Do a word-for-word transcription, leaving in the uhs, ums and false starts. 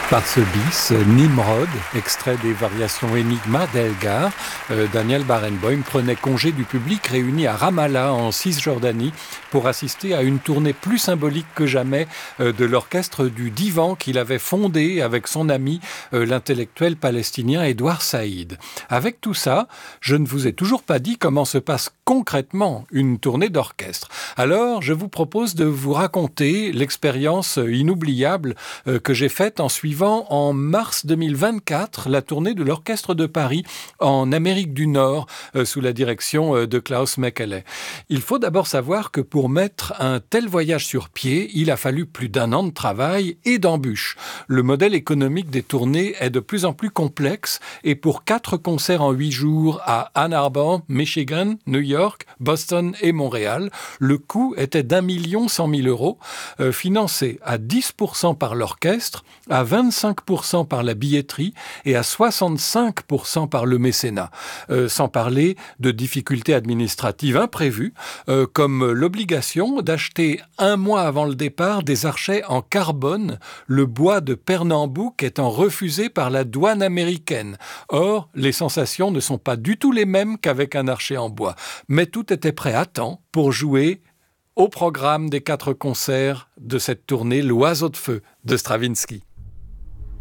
Par ce bis, Nimrod, extrait des variations Enigma d'Elgar, euh, Daniel Barenboim prenait congé du public réuni à Ramallah en Cisjordanie pour assister à une tournée plus symbolique que jamais euh, de l'orchestre du Divan qu'il avait fondé avec son ami euh, l'intellectuel palestinien Edouard Saïd. Avec tout ça, je ne vous ai toujours pas dit comment se passe concrètement une tournée d'orchestre. Alors, je vous propose de vous raconter l'expérience inoubliable euh, que j'ai faite en suivant en mars deux mille vingt-quatre la tournée de l'Orchestre de Paris en Amérique du Nord euh, sous la direction euh, de Klaus Mekele. Il faut d'abord savoir que pour mettre un tel voyage sur pied, il a fallu plus d'un an de travail et d'embûches. Le modèle économique des tournées est de plus en plus complexe et pour quatre concerts en huit jours à Ann Arbor, Michigan, New York, Boston et Montréal, le coût était d'un million cent mille euros, euh, financé à dix pour cent par l'orchestre, à vingt-cinq pour cent par la billetterie et à soixante-cinq pour cent par le mécénat. Euh, sans parler de difficultés administratives imprévues, euh, comme l'obligation d'acheter un mois avant le départ des archets en carbone, le bois de Pernambouc étant refusé par la douane américaine. Or, les sensations ne sont pas du tout les mêmes qu'avec un archet en bois. Mais tout était prêt à temps pour jouer au programme des quatre concerts de cette tournée L'Oiseau de Feu de Stravinsky.